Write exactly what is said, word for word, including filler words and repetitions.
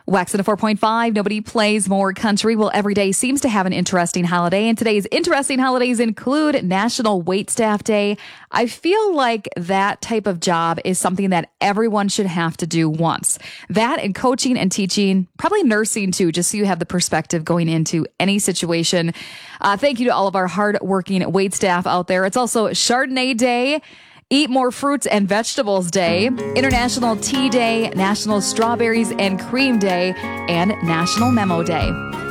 Wax at a four point five. Nobody plays more country. Well, every day seems to have an interesting holiday, and today's interesting holidays include National Waitstaff Day. I feel like that type of job is something that everyone should have to do once. That and coaching and teaching, probably nursing too, just so you have the perspective going into any situation. Uh, thank you to all of our hardworking waitstaff out there. It's also Chardonnay Day, Eat More Fruits and Vegetables Day, International Tea Day, National Strawberries and Cream Day, and National Memo Day.